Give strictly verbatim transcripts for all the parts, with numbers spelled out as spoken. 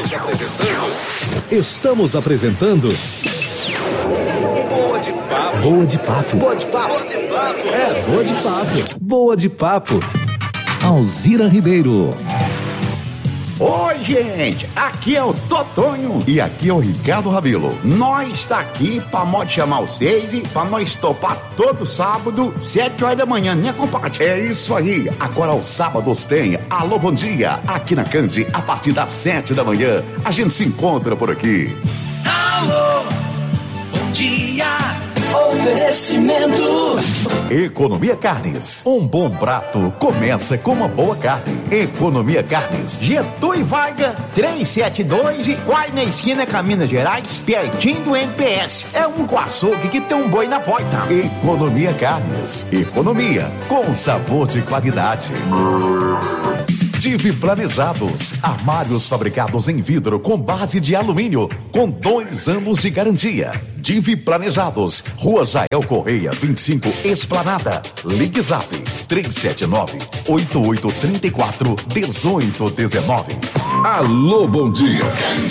Estamos apresentando. Estamos apresentando. Boa de papo. Boa de papo. Boa de papo. Boa de papo. É, boa de papo. Boa de papo. Alzira Ribeiro. Oi, gente, aqui é o Totonho e aqui é o Ricardo Ravelo. Nós tá aqui pra nós chamar vocês e pra nós topar todo sábado, sete horas da manhã, né, compadre? É isso aí, agora aos sábados tem Alô Bom Dia, aqui na Cande, a partir das sete da manhã. A gente se encontra por aqui. Alô, bom dia. Oferecimento Economia Carnes. Um bom prato começa com uma boa carne. Economia Carnes. Getúlio Vargas, trezentos e setenta e dois e quase na esquina com Minas Gerais, pertinho do M P S. É um com açougue que tem um boi na porta. Economia Carnes. Economia com sabor de qualidade. Divi Planejados, armários fabricados em vidro com base de alumínio, com dois anos de garantia. Divi Planejados, Rua Jael Correia, vinte e cinco, Esplanada. Ligue Zap, três sete nove, oito oito três quatro, um oito um nove. Alô, bom dia.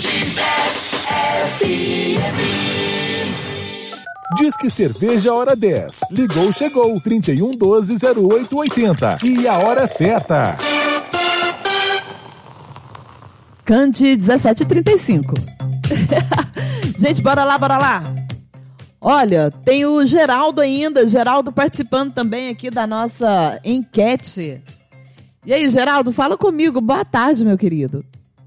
Diz que cerveja hora dez. Ligou, chegou, trinta e um, doze, zero oito, oitenta. E a hora certa. Cande dezessete e trinta e cinco. Gente, bora lá, bora lá. Olha, tem o Geraldo ainda, Geraldo participando também aqui da nossa enquete. E aí, Geraldo, fala comigo. Boa tarde, meu querido.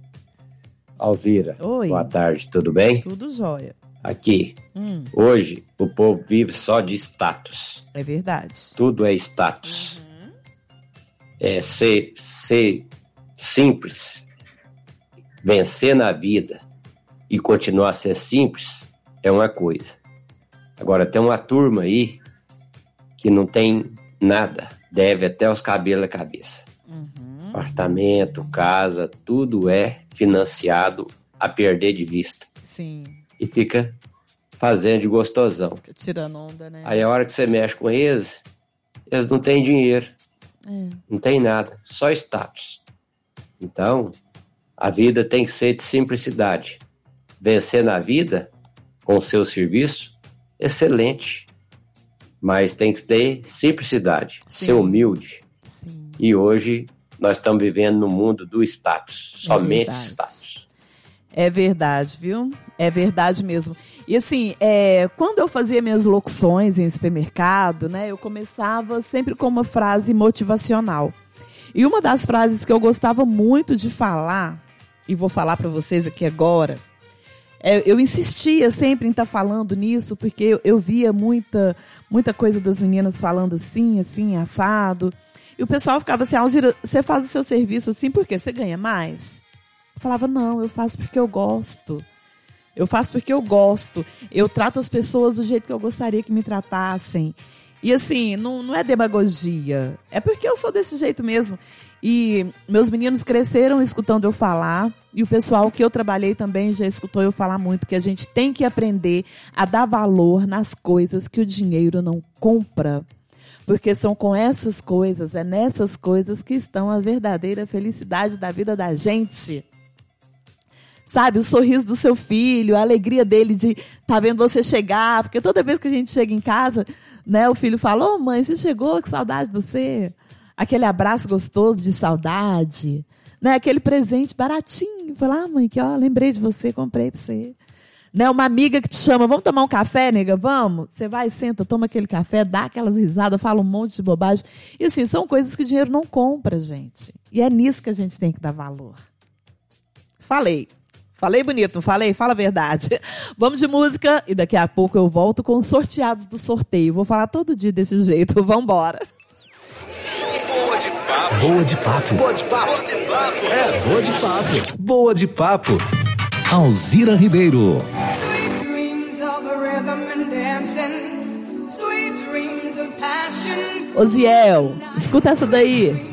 Alzira, Oi. Boa tarde, tudo bem? Tudo jóia. Aqui, hum. Hoje o povo vive só de status. É verdade. Tudo é status. Uhum. É ser, ser simples. Vencer na vida e continuar a ser simples é uma coisa. Agora tem uma turma aí que não tem nada, deve até os cabelos da cabeça. Uhum. Apartamento, casa, tudo é financiado a perder de vista. Sim. E fica fazendo de gostosão. Fica tirando onda, né? Aí a hora que você mexe com eles, eles não têm dinheiro, é. Não tem nada, só status. Então... a vida tem que ser de simplicidade. Vencer na vida, com o seu serviço, excelente. Mas tem que ter simplicidade, Sim. ser humilde. Sim. E hoje nós estamos vivendo no mundo do status, somente é status. É verdade, viu? É verdade mesmo. E assim, é, quando eu fazia minhas locuções em supermercado, né, eu começava sempre com uma frase motivacional. E uma das frases que eu gostava muito de falar, e vou falar para vocês aqui agora, é, eu insistia sempre em estar tá falando nisso, porque eu, eu via muita, muita coisa das meninas falando assim, assim, assado. E o pessoal ficava assim, Alzira, você faz o seu serviço assim porque você ganha mais? Eu falava, não, eu faço porque eu gosto. Eu faço porque eu gosto. Eu trato as pessoas do jeito que eu gostaria que me tratassem. E assim, não, não é demagogia. É porque eu sou desse jeito mesmo. E meus meninos cresceram escutando eu falar. E o pessoal que eu trabalhei também já escutou eu falar muito. Que a gente tem que aprender a dar valor nas coisas que o dinheiro não compra. Porque são com essas coisas, é nessas coisas que estão a verdadeira felicidade da vida da gente. Sabe, o sorriso do seu filho, a alegria dele de estar tá vendo você chegar. Porque toda vez que a gente chega em casa, né, o filho fala, ô oh, mãe, você chegou, que saudade de você. Aquele abraço gostoso de saudade, né? Aquele presente baratinho. Fala, ah, mãe, que ó, lembrei de você, comprei pra você. Né? Uma amiga que te chama, vamos tomar um café, nega? Vamos? Você vai, senta, toma aquele café, dá aquelas risadas, fala um monte de bobagem. E assim, são coisas que o dinheiro não compra, gente. E é nisso que a gente tem que dar valor. Falei. Falei bonito, não falei? Fala a verdade. Vamos de música e daqui a pouco eu volto com os sorteados do sorteio. Vou falar todo dia desse jeito. Vamos embora. Boa de papo. Boa de papo. Boa de papo. Boa de papo. É, boa de papo. Boa de papo. Alzira Ribeiro. Sweet dreams of a rhythm and dancing. Sweet dreams of passion. Oziel, escuta essa daí.